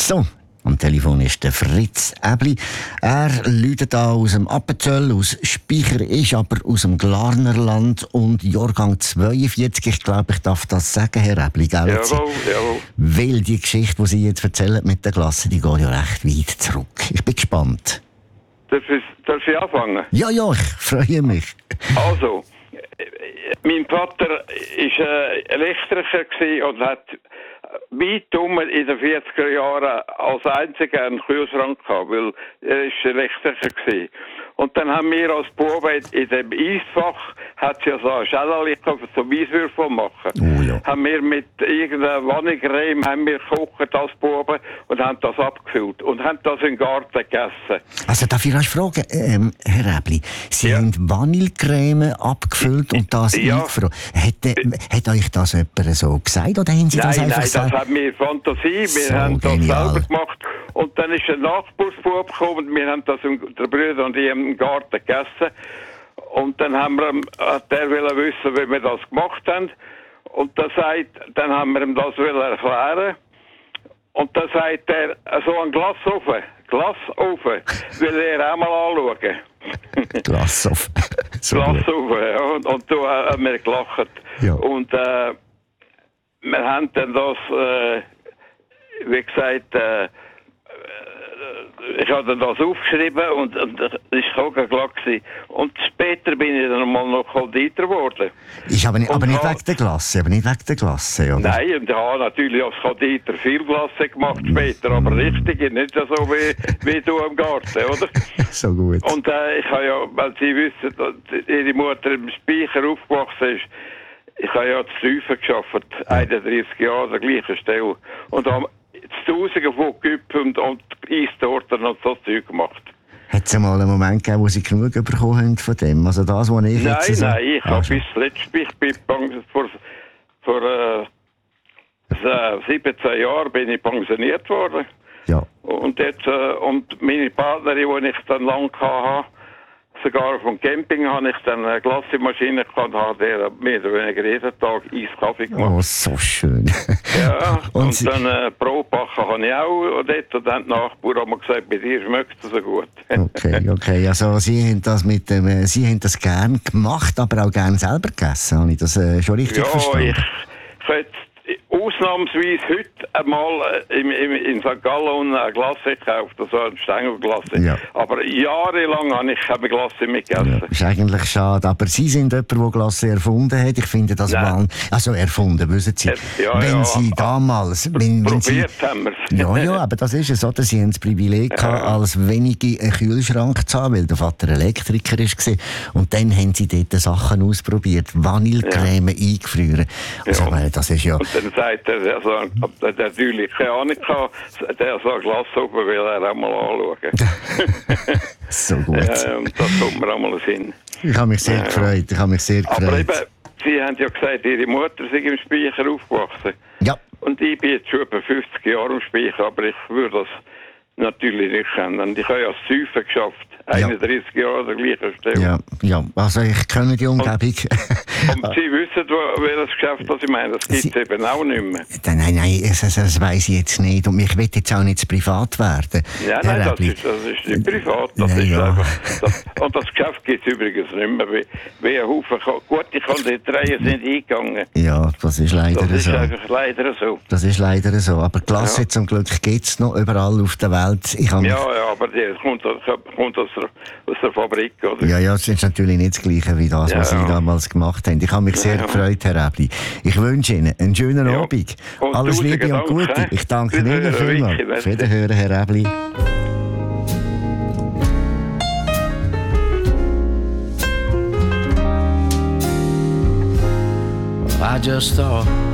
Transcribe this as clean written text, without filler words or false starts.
So, am Telefon ist der Fritz Äbli. Er läutet da aus dem Appenzell, aus Speicher, ist aber aus dem Glarnerland und Jahrgang 42. Ich glaube, ich darf das sagen, Herr Äbli, gell? Jawohl. Weil die Geschichte, die Sie jetzt erzählen mit der Klasse, die geht ja recht weit zurück. Ich bin gespannt. Darf ich anfangen? Ja, ich freue mich. Also, mein Vater war Elektriker und hat weit in den 40er Jahren als einziger einen Kühlschrank gehabt, weil er Elektriker war. Und dann haben wir als Buben in dem Eisfach, hat es ja so ein Schälchen zum Eiswürfel machen. Oh ja. Haben wir mit irgendeiner Vanillecreme gekocht als Buben und haben das abgefüllt und haben das im Garten gegessen. Also darf ich euch fragen, Herr Äbli, Sie haben Vanillecreme abgefüllt und das eingefroren. Hat euch das jemand so gesagt oder haben Sie das einfach gesagt? Das haben wir Fantasie, wir haben das selber gemacht. Und dann ist ein Nachbarsbub gekommen und wir haben das, der Brüder und ich, im Garten gegessen. Und dann hat der wissen, wie wir das gemacht haben. Und dann haben wir ihm das erklären. Und dann sagt er, so ein Glasofen, will er auch mal anschauen. Glasofen. So Glasofen, ja. Und da haben wir gelacht. Ja. Und wir haben dann das, wie gesagt, ich habe dann das aufgeschrieben und es war gelacht. Und später bin ich dann mal noch Konditor geworden. Aber nicht wegen der Glasse, oder? Nein, und ich habe natürlich als Konditor viel Glasse gemacht später, aber richtig, nicht so wie du im Garten, oder? So gut. Und ich habe ja, weil Sie wissen, dass Ihre Mutter im Speicher aufgewachsen ist, ich habe ja zu Tüfen gearbeitet, 31 Jahre an der gleichen Stelle. Und habe Tausende von Güppen und Eistorten und so Zeug gemacht. Hat es mal einen Moment gegeben, wo Sie genug bekommen haben von dem? Also das, was ich jetzt Nein, ich habe bis letztes vor 17 Jahren bin ich pensioniert worden. Ja. Und jetzt, und meine Partnerin, die ich dann lange hatte, sogar vom Camping habe ich dann eine Glassemaschine gehabt und habe der mehr oder weniger jeden Tag Eiskaffee gemacht. Oh, so schön. Ja, und dann Brotbacken habe ich auch dort. Und dann die Nachbarn haben gesagt, bei dir schmeckt es so gut. Okay. Also Sie haben das gern gemacht, aber auch gern selber gegessen. Habe ich das schon richtig verstanden? Ich hätte ausnahmsweise heute einmal in St. Gallen eine Glasse gekauft, also eine Stängelglasse. Ja. Aber jahrelang habe ich keine Glasse mehr gegessen. Ja, ist eigentlich schade, aber Sie sind jemand, der Glasse erfunden hat. Ich finde das erfunden, wissen Sie. Sie damals... Probiert haben wir es. Ja, aber das ist es, oder? Sie haben das Privileg gehabt, als wenige einen Kühlschrank zu haben, weil der Vater Elektriker war. Und dann haben Sie dort Sachen ausprobiert, Vanillecreme eingefrieren. Also, das ist ja... Und dann sagt er, der natürlich keine Ahnung hat, der so ein Glas oben will er auch mal anschauen. So gut. Und das kommt mir auch mal hin. Ich habe mich sehr gefreut. Aber eben, Sie haben ja gesagt, Ihre Mutter sei im Speicher aufgewachsen. Ja. Und ich bin jetzt schon etwa 50 Jahre im Speicher, aber ich würde das natürlich nicht kennen. Und ich habe ja als Säufer geschafft. 31 Jahre an der gleichen Stelle. Ja, also ich kenne die Umgebung. Und Sie wissen, welches Geschäft das ich meine, das gibt es eben auch nicht mehr. Nein, das weiss ich jetzt nicht. Und ich will jetzt auch nicht zu privat werden. Ja, nein, das ist nicht privat. Das ist einfach, und das Geschäft gibt es übrigens nicht mehr. Wie ein Haufen gute Konditoreien sind eingegangen. Ja, das ist leider so. Das ist einfach leider so. Das ist leider so. Aber Glasse zum Glück gibt es noch überall auf der Welt. Aber das kommt aus der Fabrik, oder? Ja, es ist natürlich nicht das Gleiche wie das, was Sie damals gemacht haben. Ich habe mich sehr gefreut, Herr Äbli. Ich wünsche Ihnen einen schönen Abend. Alles Liebe und Gute. Ich danke Ihnen vielmals. Auf Wiederhören, Herr Äbli. I just thought